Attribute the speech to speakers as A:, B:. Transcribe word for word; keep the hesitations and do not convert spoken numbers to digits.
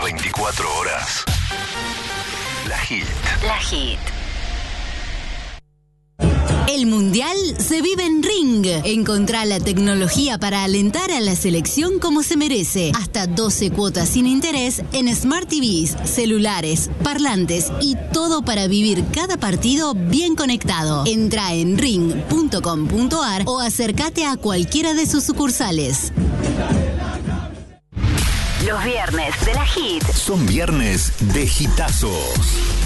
A: veinticuatro horas. La Hit.
B: La Hit. El Mundial se vive en Ring. Encontrá la tecnología para alentar a la selección como se merece. Hasta doce cuotas sin interés en Smart T Vs, celulares, parlantes y todo para vivir cada partido bien conectado. Entrá en ring punto com punto a r o acércate a cualquiera de sus sucursales.
C: Los viernes de la Hit
A: Son viernes de hitazos.